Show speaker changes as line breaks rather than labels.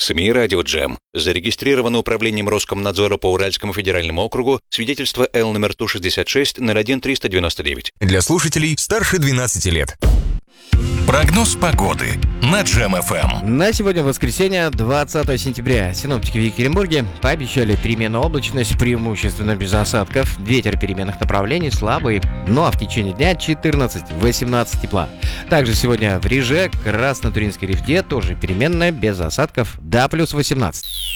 СМИ «Радио Джем». Зарегистрировано управлением Роскомнадзора по Уральскому федеральному округу свидетельство Л номер Ту-66 01-399.
Для слушателей старше 12 лет.
Прогноз погоды на Джем ФМ.
На сегодня воскресенье, 20 сентября. Синоптики в Екатеринбурге пообещали переменную облачность, преимущественно без осадков. Ветер переменных направлений слабый, ну а в течение дня 14-18 тепла. Также сегодня в Риже, Краснотуринской рифте тоже переменная, без осадков, до плюс 18.